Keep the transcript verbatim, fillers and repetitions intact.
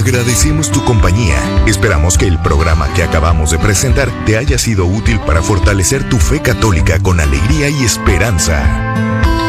Agradecemos tu compañía. Esperamos que el programa que acabamos de presentar te haya sido útil para fortalecer tu fe católica con alegría y esperanza.